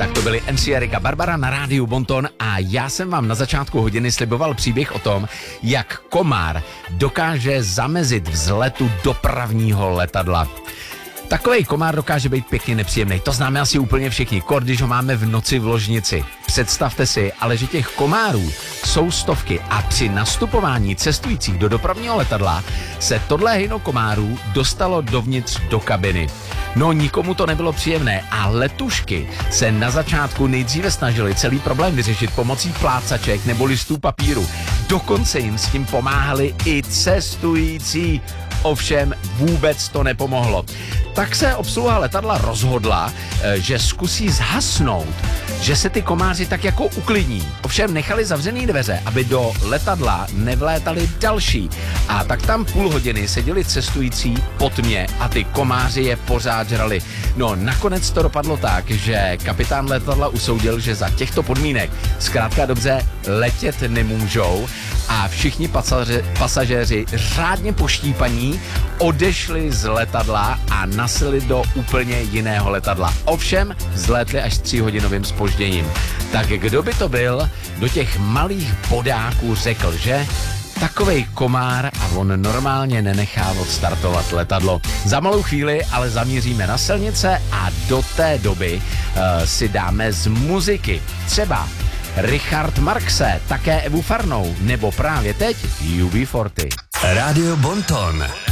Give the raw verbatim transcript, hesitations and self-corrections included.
Tak to byly N C Erika Barbara na rádiu Bonton a já jsem vám na začátku hodiny sliboval příběh o tom, jak komár dokáže zamezit vzletu dopravního letadla. Takovej komár dokáže být pěkně nepříjemný. To známe asi úplně všichni, kor, když ho máme v noci v ložnici. Představte si, ale že těch komárů jsou stovky a při nastupování cestujících do dopravního letadla se tohle hejno komárů dostalo dovnitř do kabiny. No nikomu to nebylo příjemné a letušky se na začátku nejdříve snažili celý problém vyřešit pomocí plácaček nebo listů papíru. Dokonce jim s tím pomáhali i cestující. Ovšem vůbec to nepomohlo. Tak se obsluha letadla rozhodla, že zkusí zhasnout, že se ty komáři tak jako uklidní. Ovšem nechali zavřený dveře, aby do letadla nevlétali další. A tak tam půl hodiny seděli cestující po tmě a ty komáři je pořád žrali. No nakonec to dopadlo tak, že kapitán letadla usoudil, že za těchto podmínek zkrátka dobře letět nemůžou a všichni pasažéři, pasažéři řádně poštípaní odešli z letadla a nasili do úplně jiného letadla. Ovšem vzlétli až s tříhodinovým zpožděním. Tak kdo by to byl, do těch malých bodáků řekl, že takovej komár a on normálně nenechá odstartovat letadlo. Za malou chvíli ale zamíříme na silnice a do té doby uh, si dáme z muziky třeba Richard Marxe, také Evu Farnou, nebo právě teď U B čtyřicet. Rádio Bonton.